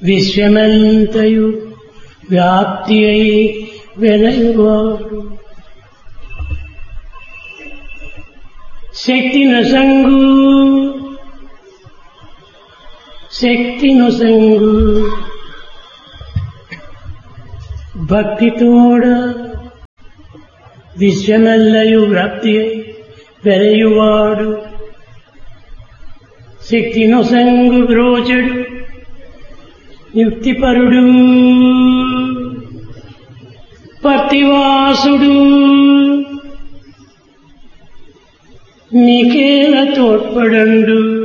విశ్వమంతయు వ్యాప్తి అయి వెలయువాడు శక్తి నొసంగు భక్తితోడ విశ్వమెల్లయు వ్యాప్తి అయి వెలయువాడు శక్తి నొసంగు బ్రోచడు యుక్తిపరుడు పతివాసుడు నీకేల తోడ్పడండు